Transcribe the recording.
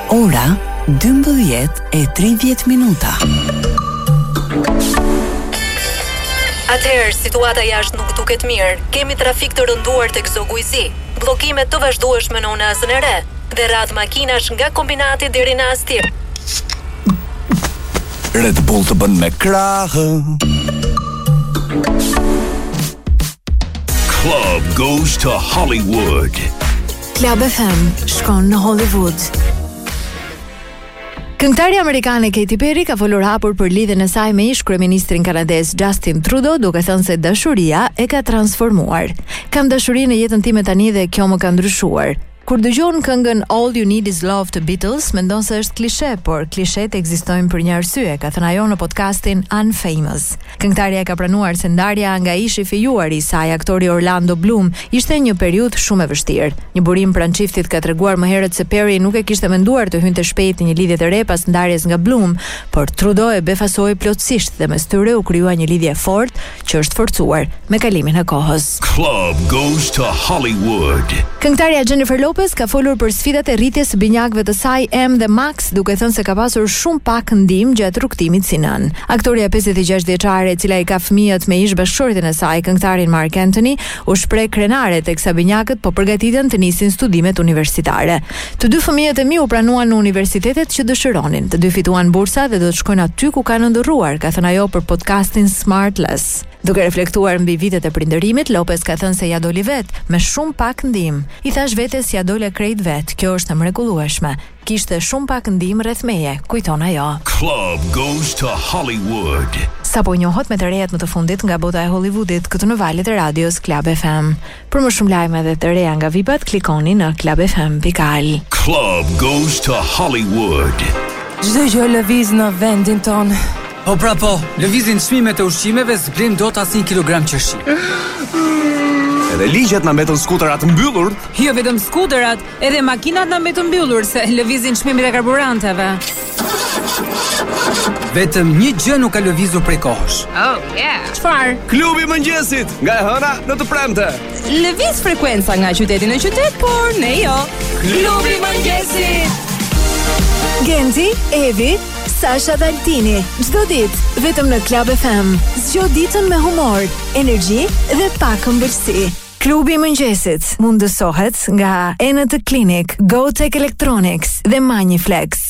Ora 12:30. Atëherë, situata jashtë nuk duket mirë. Kemi trafik të rënduar tek Zoguizi, bllokimet të vazhdueshme në Unazën e Re dhe radh makinash nga kombinati deri në Astir. Red Bull të bën me krahë. Club goes to Hollywood. Club FM shkon në Hollywood. Këngëtari amerikane Katy Perry ka folur hapur për lidhjen e saj me ish-kryeministrin kanadez Justin Trudeau, duke thënë se dashuria e ka transformuar. Kam dashuri në jetën time tani dhe kjo më ka ndryshuar. Kur dëgjon këngën All You Need Is Love të Beatles, mendon se është klishe, por klishet ekzistojnë për një arsye, ka thënë ajo në podcastin Unfamous. Këngëtarja ka pranuar se ndarja nga ishi fejuar i saj, aktori Orlando Bloom, ishte një periudhë shumë e vështirë. Një burim pranë çiftit ka treguar më herët se Perry nuk e kishte menduar të hynte shpejt në një lidhje të re pas ndarjes nga Bloom, por Trudeau e befasoi plotësisht dhe mes tyre u krijua një lidhje fortë që është forcuar me kalimin e kohës. Club goes to Hollywood. Këngëtarja Jennifer Lopez ka folur për sfidat e rritjes së binjakëve të saj Em dhe Max, duke thënë se ka pasur shumë pak ndihmë gjatë rrugtimit si nën. Aktoria 56 vjeçare, e cila i ka fëmijët me ish-bashkëshortin e saj, këngëtarin Mark Anthony, u shpreh krenare teksa binjakët po përgatiten të nisin studimet universitare. Të dy fëmijët e mi u pranuan në universitetet që dëshironin. Të dy fituan bursa dhe do të shkojnë aty ku kanë ndërruar, ka thënë ajo për podcastin Smartless. Duke reflektuar mbi vitet e prindërimit, Lopez ka thënë se ja doli vet me shumë pak ndihmë. I thash vetes ja dole krejt vet. Kjo është e mrekullueshme. Kishte shumë pak ndihmë rreth meje, kujton ajo. Club goes to Hollywood. Sapo njohët me të rejat më të fundit nga bota e Hollywoodit, këtu në valët e radios Club FM. Për më shumë lajme dhe të reja nga vipat, klikoni në clubfm.al. Club goes to Hollywood. Çdo gjë lëviz në vendin ton. Po, lëvizin çmimet e ushqimeve, zblim dot as 1 kilogram qershi. Edhe ligjet na mbetën skuterat mbyllur. Jo vetëm skuterat, edhe makinat na mbetën mbyllur se lëvizin çmimet e karburanteve. Vetëm një gjë nuk ka lëvizur prej kohësh. Oh, yeah. Çfarë? Klubi i mëngjesit, nga e hëna në të premte. Lëviz frekuenca nga qyteti në qytet, por ne jo. Klubi i mëngjesit. Genzi, Evi, Sasha dhe Altini, çdo ditë vetëm në Club FM. Zgjo ditën me humor, energji dhe pak ëmbëlsi. Klubi i mëngjesit mundësohet nga Enet Clinic, Go Tech Electronics dhe Maniflex.